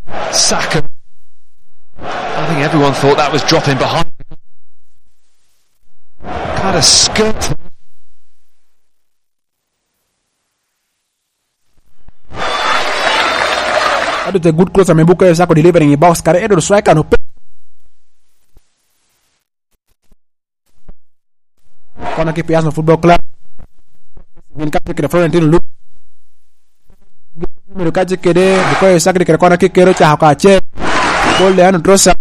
Saka. I think everyone thought that was dropping behind. Kind of skirt. That is a good cross. Bukayo Saka delivering a box. Carry to strike and corner kick Arsenal Football Club. When captain the Florentino look. Bukayo Saka the corner kick cha hakache. Goal le anu trosa.